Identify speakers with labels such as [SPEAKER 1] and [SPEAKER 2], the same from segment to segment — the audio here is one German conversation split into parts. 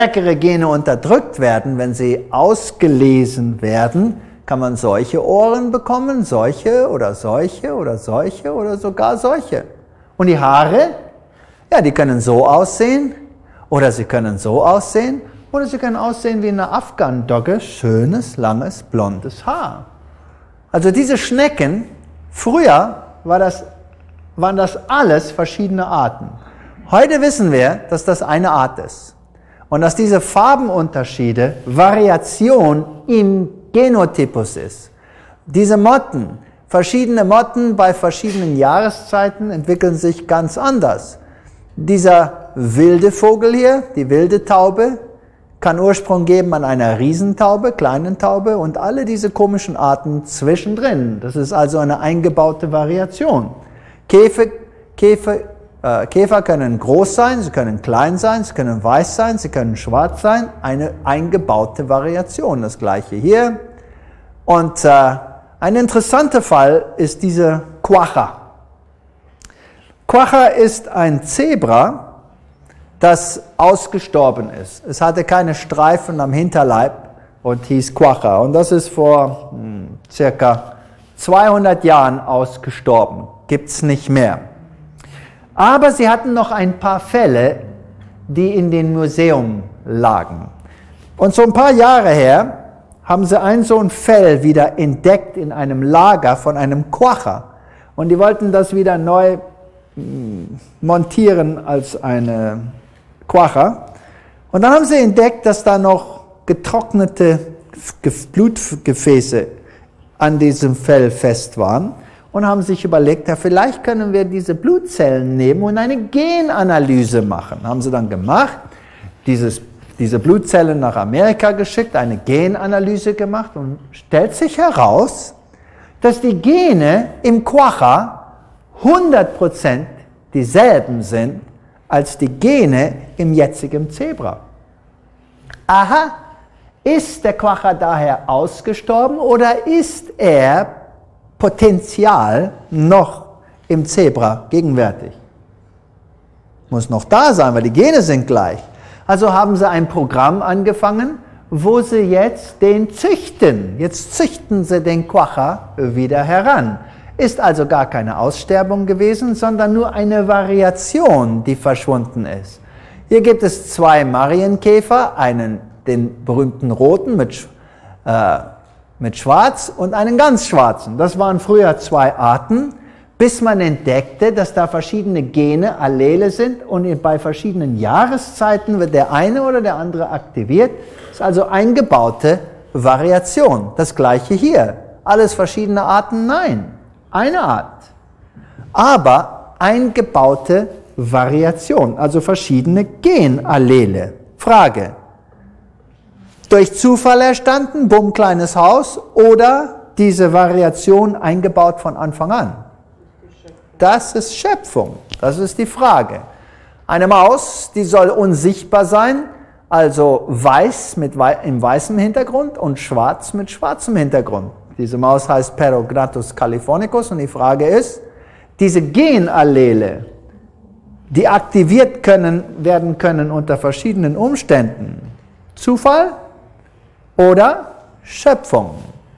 [SPEAKER 1] stärkere Gene unterdrückt werden, wenn sie ausgelesen werden, kann man solche Ohren bekommen, solche oder solche oder solche oder sogar solche. Und die Haare, ja, die können so aussehen oder sie können so aussehen oder sie können aussehen wie eine Afghan-Dogge, schönes, langes, blondes Haar. Also diese Schnecken, früher waren das alles verschiedene Arten. Heute wissen wir, dass das eine Art ist. Und dass diese Farbenunterschiede Variation im Genotypus ist. Diese Motten, verschiedene Motten bei verschiedenen Jahreszeiten entwickeln sich ganz anders. Dieser wilde Vogel hier, die wilde Taube, kann Ursprung geben an einer Riesentaube, kleinen Taube und alle diese komischen Arten zwischendrin. Das ist also eine eingebaute Variation. Käfer können groß sein, sie können klein sein, sie können weiß sein, sie können schwarz sein. Eine eingebaute Variation, das gleiche hier. Und ein interessanter Fall ist diese Quagga. Quagga ist ein Zebra, das ausgestorben ist. Es hatte keine Streifen am Hinterleib und hieß Quagga. Und das ist vor circa 200 Jahren ausgestorben. Gibt es nicht mehr. Aber sie hatten noch ein paar Fälle, die in dem Museum lagen. Und so ein paar Jahre her haben sie so ein Fell wieder entdeckt in einem Lager von einem Quagga. Und die wollten das wieder neu montieren als eine Quagga. Und dann haben sie entdeckt, dass da noch getrocknete Blutgefäße an diesem Fell fest waren. Und haben sich überlegt, ja, vielleicht können wir diese Blutzellen nehmen und eine Genanalyse machen. Haben sie dann gemacht, diese Blutzellen nach Amerika geschickt, eine Genanalyse gemacht und stellt sich heraus, dass die Gene im Quagga 100% dieselben sind als die Gene im jetzigen Zebra. Aha, ist der Quagga daher ausgestorben oder ist er Potenzial noch im Zebra gegenwärtig? Muss noch da sein, weil die Gene sind gleich. Also haben sie ein Programm angefangen, wo sie jetzt den züchten. Jetzt züchten sie den Quagga wieder heran. Ist also gar keine Aussterbung gewesen, sondern nur eine Variation, die verschwunden ist. Hier gibt es zwei Marienkäfer, den berühmten roten mit Schwarz und einen ganz schwarzen. Das waren früher zwei Arten, bis man entdeckte, dass da verschiedene Gene, Allele sind und bei verschiedenen Jahreszeiten wird der eine oder der andere aktiviert. Das ist also eingebaute Variation. Das gleiche hier. Alles verschiedene Arten? Nein. Eine Art. Aber eingebaute Variation, also verschiedene Genallele. Frage. Durch Zufall entstanden, bumm, kleines Haus, oder diese Variation eingebaut von Anfang an? Das ist Schöpfung. Das ist die Frage. Eine Maus, die soll unsichtbar sein, also weiß im weißen Hintergrund und schwarz mit schwarzem Hintergrund. Diese Maus heißt Perognathus californicus und die Frage ist, diese Genallele, die aktiviert werden können unter verschiedenen Umständen, Zufall oder Schöpfung?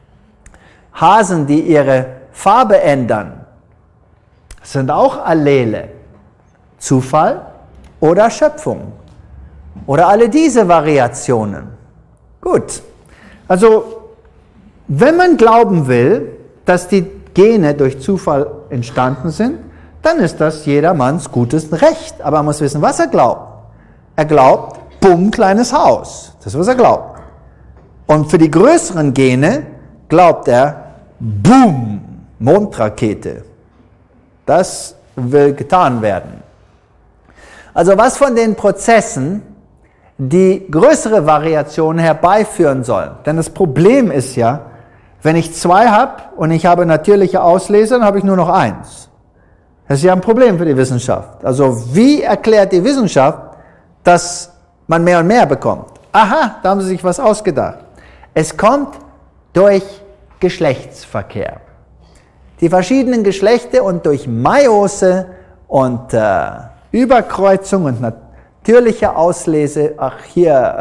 [SPEAKER 1] Hasen, die ihre Farbe ändern, sind auch Allele. Zufall oder Schöpfung? Oder alle diese Variationen? Gut, also wenn man glauben will, dass die Gene durch Zufall entstanden sind, dann ist das jedermanns gutes Recht. Aber man muss wissen, was er glaubt. Er glaubt, bumm, kleines Haus. Das ist, was er glaubt. Und für die größeren Gene glaubt er, boom, Mondrakete. Das will getan werden. Also was von den Prozessen die größere Variation herbeiführen sollen. Denn das Problem ist ja, wenn ich zwei habe und ich habe natürliche Auslese, dann habe ich nur noch eins. Das ist ja ein Problem für die Wissenschaft. Also wie erklärt die Wissenschaft, dass man mehr und mehr bekommt? Aha, da haben sie sich was ausgedacht. Es kommt durch Geschlechtsverkehr. Die verschiedenen Geschlechter und durch Meiose und Überkreuzung und natürliche Auslese, ach hier,